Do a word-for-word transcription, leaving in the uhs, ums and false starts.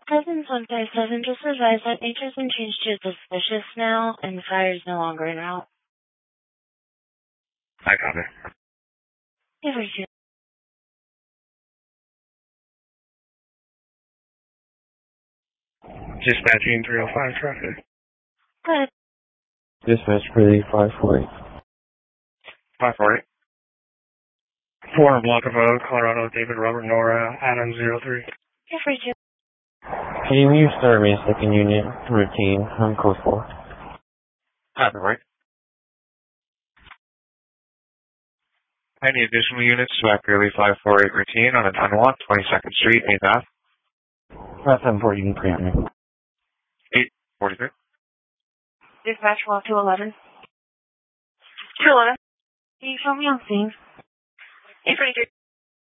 Cousins one five seven, just advise that nature has been changed to suspicious now, and the fire is no longer en route. I got it. Give her two. Dispatching three oh five traffic. Good. Dispatch for the five four eight. five four eight. Four Block of Road, Colorado, David Robert Nora, Adam zero three. Give her two. Can you use Army second unit routine on code four? Copy, right? Any additional units to accurately five four eight routine on a nine one, twenty-second Street, eighth Ave. That's seven forty in preempting. eight forty-three. Dispatch walk to eleven. two eleven. Can you show me on scene? eight forty-three.